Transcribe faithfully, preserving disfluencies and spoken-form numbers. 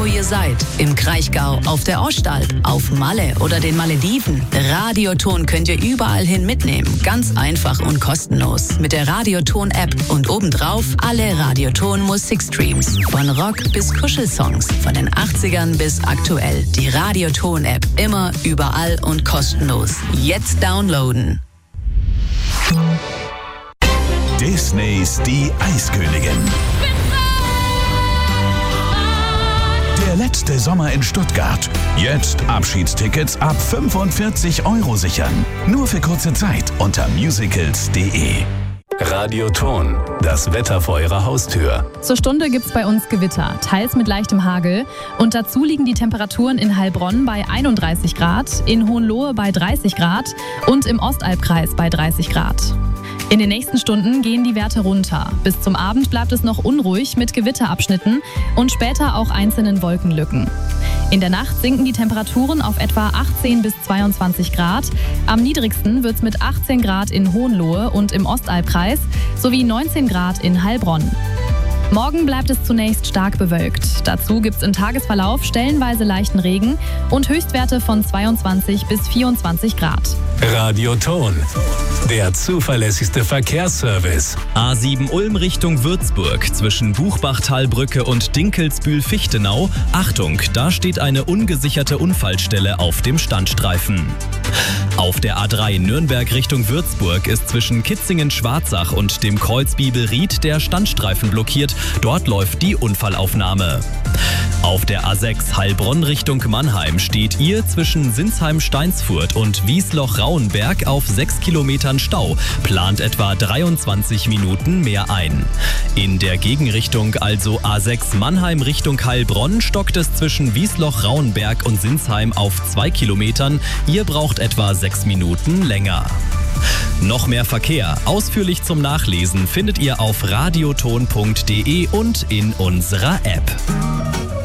wo ihr seid. Im Kraichgau, auf der Ostalb, auf Malle oder den Malediven. Radioton könnt ihr überall hin mitnehmen. Ganz einfach und kostenlos. Mit der Radioton-App und obendrauf alle Radioton-Musikstreams. Von Rock bis Kuschelsongs. Von den achtzigern bis aktuell. Die Radioton-App. Immer, überall und kostenlos. Jetzt downloaden. Disneys Die Eiskönigin. Der letzte Sommer in Stuttgart. Jetzt Abschiedstickets ab fünfundvierzig Euro sichern. Nur für kurze Zeit unter musicals punkt de. Radioton, das Wetter vor Ihrer Haustür. Zur Stunde gibt's bei uns Gewitter, teils mit leichtem Hagel. Und dazu liegen die Temperaturen in Heilbronn bei einunddreißig Grad, in Hohenlohe bei dreißig Grad und im Ostalbkreis bei dreißig Grad. In den nächsten Stunden gehen die Werte runter. Bis zum Abend bleibt es noch unruhig mit Gewitterabschnitten und später auch einzelnen Wolkenlücken. In der Nacht sinken die Temperaturen auf etwa achtzehn bis zweiundzwanzig Grad. Am niedrigsten wird's mit achtzehn Grad in Hohenlohe und im Ostalbkreis sowie neunzehn Grad in Heilbronn. Morgen bleibt es zunächst stark bewölkt. Dazu gibt's im Tagesverlauf stellenweise leichten Regen und Höchstwerte von zweiundzwanzig bis vierundzwanzig Grad. Radioton, der zuverlässigste Verkehrsservice. A sieben Ulm Richtung Würzburg zwischen Buchbachtalbrücke und Dinkelsbühl-Fichtenau. Achtung, da steht eine ungesicherte Unfallstelle auf dem Standstreifen. Auf der A drei Nürnberg Richtung Würzburg ist zwischen Kitzingen-Schwarzach und dem Kreuz Bibelried der Standstreifen blockiert. Dort läuft die Unfallaufnahme. Auf der A sechs Heilbronn Richtung Mannheim steht ihr zwischen Sinsheim-Steinsfurt und Wiesloch-Rauenberg auf sechs Kilometern Stau, plant etwa dreiundzwanzig Minuten mehr ein. In der Gegenrichtung, also A sechs Mannheim Richtung Heilbronn, stockt es zwischen Wiesloch-Rauenberg und Sinsheim auf zwei Kilometern. Ihr braucht etwa sechs Minuten länger. Noch mehr Verkehr, ausführlich zum Nachlesen, findet ihr auf radioton punkt de und in unserer App.